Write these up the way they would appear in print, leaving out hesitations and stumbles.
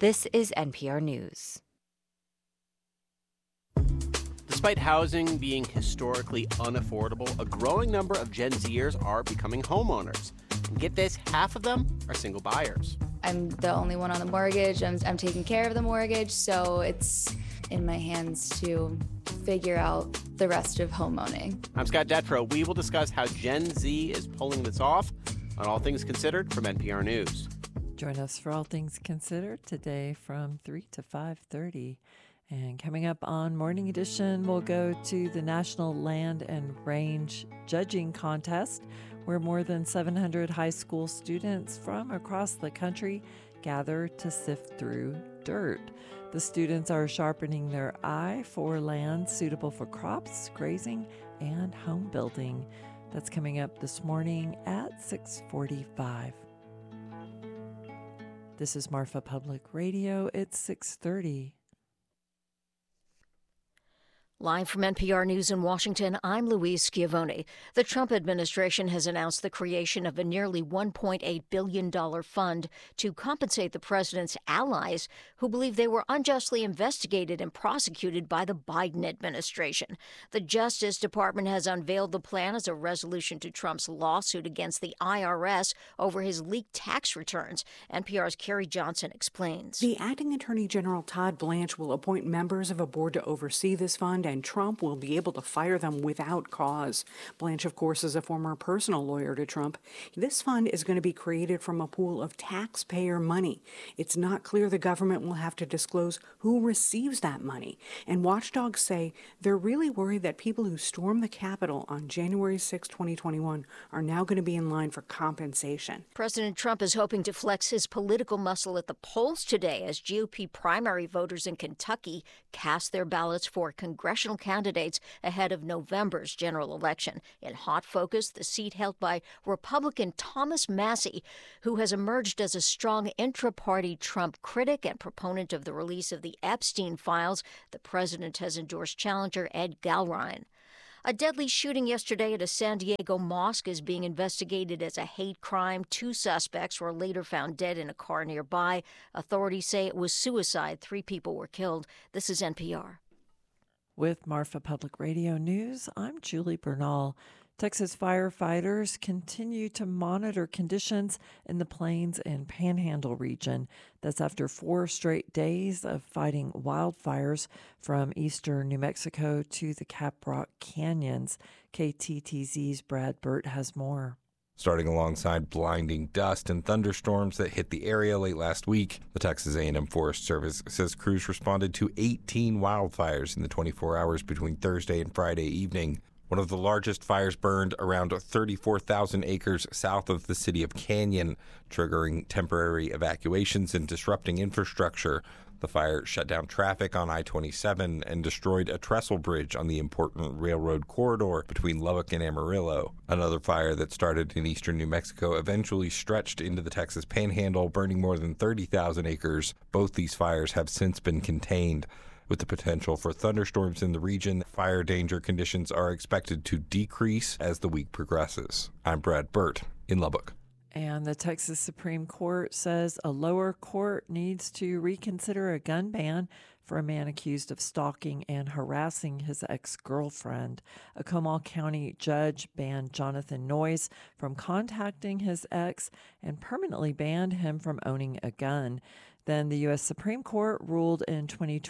This is NPR News. Despite housing being historically unaffordable, a growing number of Gen Zers are becoming homeowners. And get this, half of them are single buyers. I'm the only one on the mortgage. I'm taking care of the mortgage, so it's in my hands to figure out the rest of homeowning. I'm Scott Detrow. We will discuss how Gen Z is pulling this off on All Things Considered from NPR News. Join us for All Things Considered today from 3 to 5:30. And coming up on Morning Edition, we'll go to the National Land and Range Judging Contest, where more than 700 high school students from across the country gather to sift through dirt. The students are sharpening their eye for land suitable for crops, grazing, and home building. That's coming up this morning at 6:45. This is Marfa Public Radio. It's 6:30. Live from NPR News in Washington, I'm Louise Schiavone. The Trump administration has announced the creation of a nearly $1.8 billion fund to compensate the president's allies who believe they were unjustly investigated and prosecuted by the Biden administration. The Justice Department has unveiled the plan as a resolution to Trump's lawsuit against the IRS over his leaked tax returns. NPR's Carrie Johnson explains. The acting attorney general Todd Blanche will appoint members of a board to oversee this fund, and Trump will be able to fire them without cause. Blanche, of course, is a former personal lawyer to Trump. This fund is going to be created from a pool of taxpayer money. It's not clear the government will have to disclose who receives that money. And watchdogs say they're really worried that people who stormed the Capitol on January 6, 2021 are now going to be in line for compensation. President Trump is hoping to flex his political muscle at the polls today as GOP primary voters in Kentucky cast their ballots for congressional candidates ahead of November's general election. In hot focus, the seat held by Republican Thomas Massie, who has emerged as a strong intra-party Trump critic and proponent of the release of the Epstein files. The president has endorsed challenger Ed Galrine. A deadly shooting yesterday at a San Diego mosque is being investigated as a hate crime. 2 suspects were later found dead in a car nearby. Authorities say it was suicide. 3 people were killed. This is NPR. With Marfa Public Radio News, I'm Julie Bernal. Texas firefighters continue to monitor conditions in the Plains and Panhandle region. That's after 4 straight days of fighting wildfires from eastern New Mexico to the Caprock Canyons. KTTZ's Brad Burt has more. Starting alongside blinding dust and thunderstorms that hit the area late last week, the Texas A&M Forest Service says crews responded to 18 wildfires in the 24 hours between Thursday and Friday evening. One of the largest fires burned around 34,000 acres south of the city of Canyon, triggering temporary evacuations and disrupting infrastructure. The fire shut down traffic on I-27 and destroyed a trestle bridge on the important railroad corridor between Lubbock and Amarillo. Another fire that started in eastern New Mexico eventually stretched into the Texas Panhandle, burning more than 30,000 acres. Both these fires have since been contained. With the potential for thunderstorms in the region, fire danger conditions are expected to decrease as the week progresses. I'm Brad Burt in Lubbock. And the Texas Supreme Court says a lower court needs to reconsider a gun ban for a man accused of stalking and harassing his ex-girlfriend. A Comal County judge banned Jonathan Noyes from contacting his ex and permanently banned him from owning a gun. Then the U.S. Supreme Court ruled in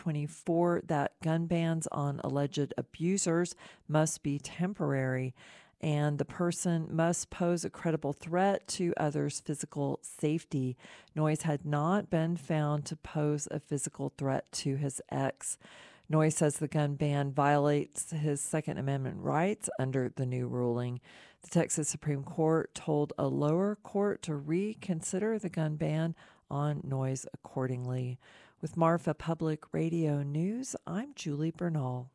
2024 that gun bans on alleged abusers must be temporary, and the person must pose a credible threat to others' physical safety. Noyes had not been found to pose a physical threat to his ex. Noyes says the gun ban violates his Second Amendment rights under the new ruling. The Texas Supreme Court told a lower court to reconsider the gun ban on Noyes accordingly. With Marfa Public Radio News, I'm Julie Bernal.